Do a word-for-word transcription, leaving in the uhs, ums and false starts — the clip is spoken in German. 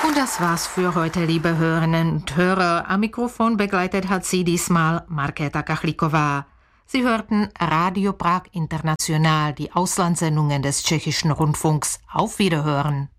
Und das war's für heute, liebe Hörerinnen und Hörer. Am Mikrofon begleitet hat sie diesmal Markéta Kachlíková. Sie hörten Radio Prag International, die Auslandssendungen des tschechischen Rundfunks. Auf Wiederhören.